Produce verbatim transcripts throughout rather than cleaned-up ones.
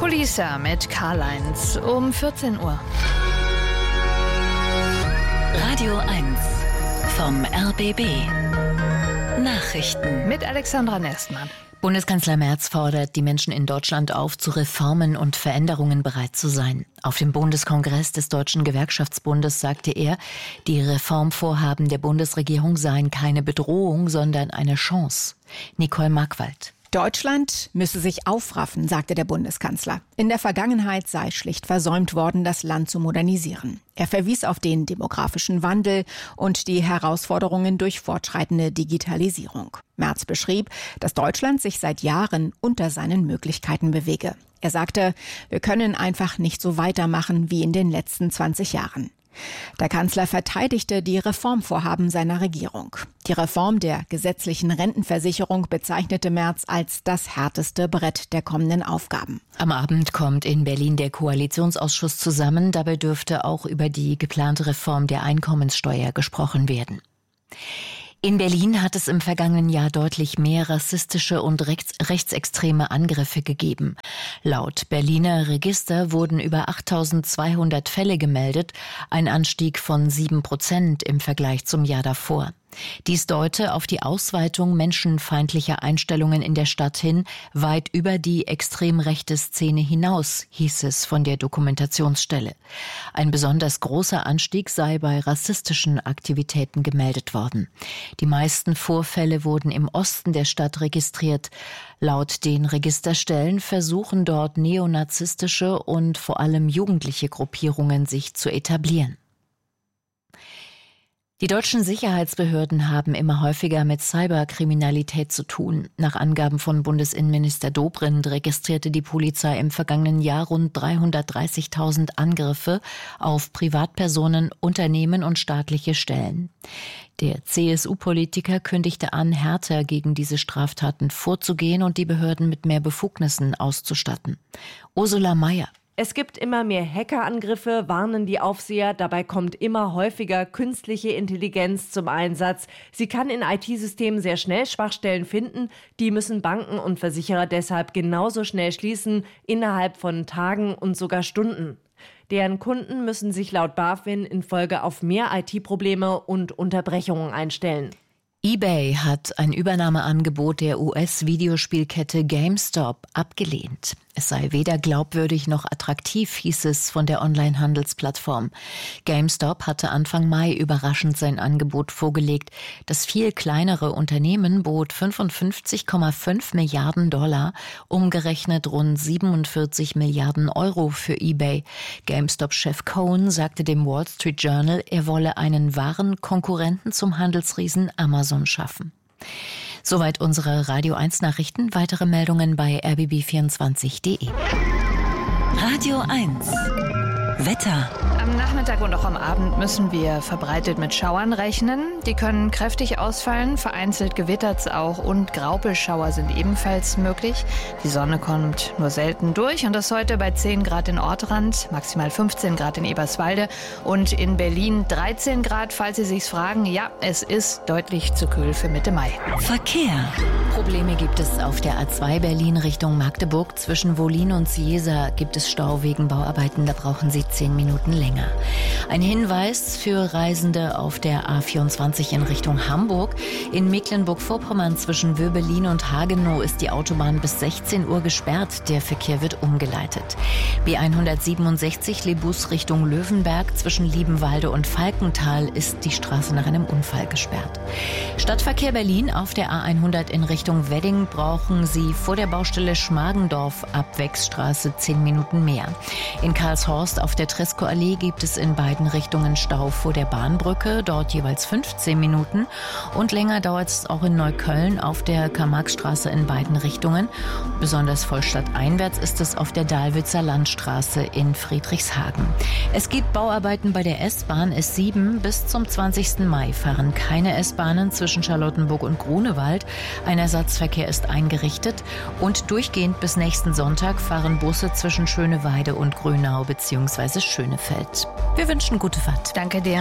Kulisse mit Karl-Heinz um vierzehn Uhr. Radio eins vom R B B. Nachrichten mit Alexandra Nestmann. Bundeskanzler Merz fordert die Menschen in Deutschland auf, zu Reformen und Veränderungen bereit zu sein. Auf dem Bundeskongress des Deutschen Gewerkschaftsbundes sagte er, die Reformvorhaben der Bundesregierung seien keine Bedrohung, sondern eine Chance. Nicole Markwald. Deutschland müsse sich aufraffen, sagte der Bundeskanzler. In der Vergangenheit sei schlicht versäumt worden, das Land zu modernisieren. Er verwies auf den demografischen Wandel und die Herausforderungen durch fortschreitende Digitalisierung. Merz beschrieb, dass Deutschland sich seit Jahren unter seinen Möglichkeiten bewege. Er sagte, wir können einfach nicht so weitermachen wie in den letzten zwanzig Jahren. Der Kanzler verteidigte die Reformvorhaben seiner Regierung. Die Reform der gesetzlichen Rentenversicherung bezeichnete Merz als das härteste Brett der kommenden Aufgaben. Am Abend kommt in Berlin der Koalitionsausschuss zusammen. Dabei dürfte auch über die geplante Reform der Einkommenssteuer gesprochen werden. In Berlin hat es im vergangenen Jahr deutlich mehr rassistische und rechts, rechtsextreme Angriffe gegeben. Laut Berliner Register wurden über achttausendzweihundert Fälle gemeldet, ein Anstieg von sieben Prozent im Vergleich zum Jahr davor. Dies deute auf die Ausweitung menschenfeindlicher Einstellungen in der Stadt hin, weit über die extrem rechte Szene hinaus, hieß es von der Dokumentationsstelle. Ein besonders großer Anstieg sei bei rassistischen Aktivitäten gemeldet worden. Die meisten Vorfälle wurden im Osten der Stadt registriert. Laut den Registerstellen versuchen dort neonazistische und vor allem jugendliche Gruppierungen sich zu etablieren. Die deutschen Sicherheitsbehörden haben immer häufiger mit Cyberkriminalität zu tun. Nach Angaben von Bundesinnenminister Dobrindt registrierte die Polizei im vergangenen Jahr rund dreihundertdreißigtausend Angriffe auf Privatpersonen, Unternehmen und staatliche Stellen. Der C S U-Politiker kündigte an, härter gegen diese Straftaten vorzugehen und die Behörden mit mehr Befugnissen auszustatten. Ursula Mayer. Es gibt immer mehr Hackerangriffe, warnen die Aufseher. Dabei kommt immer häufiger künstliche Intelligenz zum Einsatz. Sie kann in I T-Systemen sehr schnell Schwachstellen finden. Die müssen Banken und Versicherer deshalb genauso schnell schließen, innerhalb von Tagen und sogar Stunden. Deren Kunden müssen sich laut BaFin in Folge auf mehr I T-Probleme und Unterbrechungen einstellen. eBay hat ein Übernahmeangebot der U S-Videospielkette GameStop abgelehnt. Es sei weder glaubwürdig noch attraktiv, hieß es von der Online-Handelsplattform. GameStop hatte Anfang Mai überraschend sein Angebot vorgelegt. Das viel kleinere Unternehmen bot fünfundfünfzig Komma fünf Milliarden Dollar, umgerechnet rund siebenundvierzig Milliarden Euro für eBay. GameStop-Chef Cohen sagte dem Wall Street Journal, er wolle einen wahren Konkurrenten zum Handelsriesen Amazon schaffen. Soweit unsere Radio eins Nachrichten. Weitere Meldungen bei r b b vierundzwanzig punkt d e. Radio eins Wetter. Am Nachmittag und auch am Abend müssen wir verbreitet mit Schauern rechnen. Die können kräftig ausfallen, vereinzelt gewittert's auch und Graupelschauer sind ebenfalls möglich. Die Sonne kommt nur selten durch und das heute bei zehn Grad in Ortrand, maximal fünfzehn Grad in Eberswalde und in Berlin dreizehn Grad, falls Sie sich's fragen. Ja, es ist deutlich zu kühl für Mitte Mai. Verkehr. Probleme gibt es auf der A zwei Berlin Richtung Magdeburg. Zwischen Wollin und Ciesa gibt es Stau wegen Bauarbeiten. Da brauchen Sie zehn Minuten länger. Ein Hinweis für Reisende auf der A vierundzwanzig in Richtung Hamburg. In Mecklenburg-Vorpommern zwischen Wöbelin und Hagenow ist die Autobahn bis sechzehn Uhr gesperrt. Der Verkehr wird umgeleitet. B hundertsiebenundsechzig Lebus Richtung Löwenberg zwischen Liebenwalde und Falkenthal ist die Straße nach einem Unfall gesperrt. Stadtverkehr Berlin auf der A hundert in Richtung Wedding brauchen Sie vor der Baustelle Schmargendorf ab Wechsstraße zehn Minuten mehr. In Karlshorst auf der Tresco-Allee gibt es in beiden Richtungen Stau vor der Bahnbrücke, dort jeweils fünfzehn Minuten. Und länger dauert es auch in Neukölln auf der Karl-Marx-Straße in beiden Richtungen. Besonders voll stadteinwärts ist es auf der Dahlwitzer Landstraße in Friedrichshagen. Es gibt Bauarbeiten bei der S-Bahn S sieben. Bis zum zwanzigsten Mai fahren keine S-Bahnen zwischen Charlottenburg und Grunewald. Ein Ersatzverkehr ist eingerichtet und durchgehend bis nächsten Sonntag fahren Busse zwischen Schöneweide und Grünau bzw. Schönefeld. Wir wünschen gute Fahrt. Danke dir.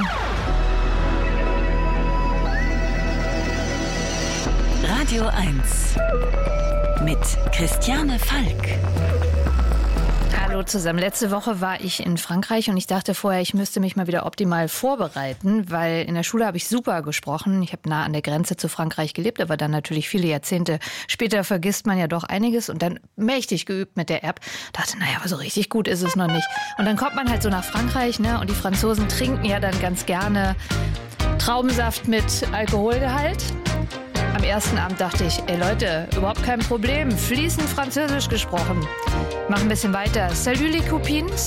Radio eins mit Christiane Falk. Hallo zusammen. Letzte Woche war ich in Frankreich und ich dachte vorher, ich müsste mich mal wieder optimal vorbereiten, weil in der Schule habe ich super gesprochen. Ich habe nah an der Grenze zu Frankreich gelebt, aber dann natürlich viele Jahrzehnte später vergisst man ja doch einiges und dann mächtig geübt mit der App. Dachte, naja, aber so richtig gut ist es noch nicht. Und dann kommt man halt so nach Frankreich, ne? Und die Franzosen trinken ja dann ganz gerne Traubensaft mit Alkoholgehalt. Am ersten Abend dachte ich, ey Leute, überhaupt kein Problem, fließend Französisch gesprochen. Mach ein bisschen weiter. Salut les copines.